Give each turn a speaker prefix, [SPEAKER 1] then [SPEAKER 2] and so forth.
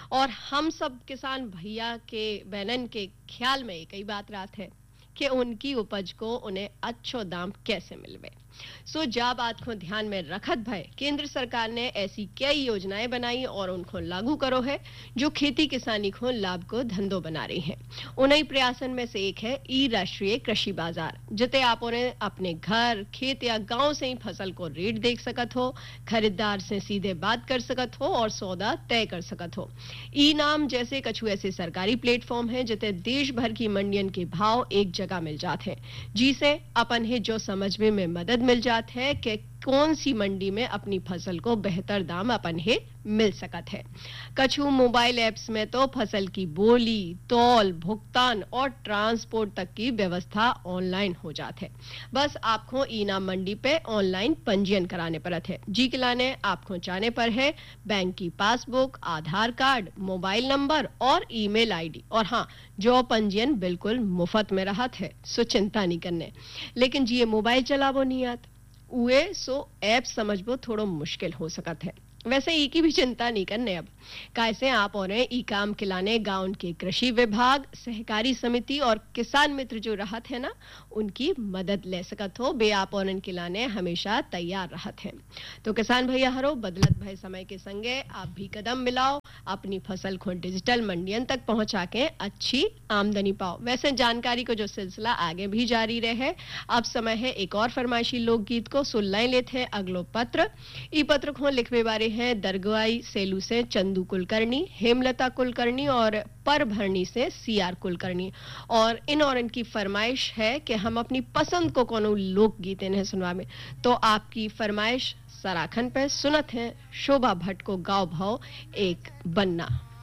[SPEAKER 1] और हम सब किसान भैया के बहनन के ख्याल में एक ही बात रात है कि उनकी उपज को उन्हें अच्छो दाम कैसे मिलवे। सो जा बात को ध्यान में रखत भय केंद्र सरकार ने ऐसी कई योजनाएं बनाई और उनको लागू करो है जो खेती किसानी को लाभ को धंधो बना रही हैं। उन्हीं प्रयासन में से एक है ई राष्ट्रीय कृषि बाजार, जिते आप उन्हें अपने घर खेत या गांव से ही फसल को रेट देख सकत हो, खरीदार से सीधे बात कर सकत हो और सौदा तय कर सकत हो। ई नाम जैसे कछु ऐसे सरकारी प्लेटफॉर्म है जिते देश भर की मंडियन के भाव एक जगह मिल जाते हैं, जिसे अपन है जो समझ में मदद मिल जात है कि कौन सी मंडी में अपनी फसल को बेहतर दाम अपन है मिल सकत है। कछु मोबाइल ऐप्स में तो फसल की बोली, तौल, भुगतान और ट्रांसपोर्ट तक की व्यवस्था ऑनलाइन हो जात है। बस आपको ई नाम मंडी पे ऑनलाइन पंजीयन कराने पड़त है। जी किलाने आपको चाहने पर है बैंक की पासबुक, आधार कार्ड, मोबाइल नंबर और ईमेल आईडी। और हाँ, जो पंजीयन बिल्कुल मुफ्त में रहत है, सो चिंता नहीं करने। लेकिन जी ये मोबाइल चलावो नहीं आत उए सो ऐप समझबो थोड़ो मुश्किल हो सकत है। वैसे ई की भी चिंता नहीं करने अब, कैसे आप और ई काम खिलाने गांव के कृषि विभाग, सहकारी समिति और किसान मित्र जो रहत है ना, उनकी मदद ले सकत हो। बे आप और खिलाने हमेशा तैयार रहत हैं। तो किसान भैया हरो बदलत भय समय के संगे आप भी कदम मिलाओ, अपनी फसल को डिजिटल मंडियन तक पहुंचा के अच्छी आमदनी पाओ। वैसे जानकारी को जो सिलसिला आगे भी जारी रहे। अब समय है एक और फरमाइशी लोकगीत को सुन लेते हैं अगलो पत्र। ई पत्र को लिखवे बारे हैं दरगाई सेलू से चंदू कुलकर्णी, हेमलता कुलकर्णी और परभरणी से सीआर कुलकर्णी। और इनकी फरमाइश है कि हम अपनी पसंद को कोनो लोकगीत इन्हें सुनवावे। तो आपकी फरमाइश सराखन पे सुनत है शोभा भट्ट को गाँव भाव एक बनना।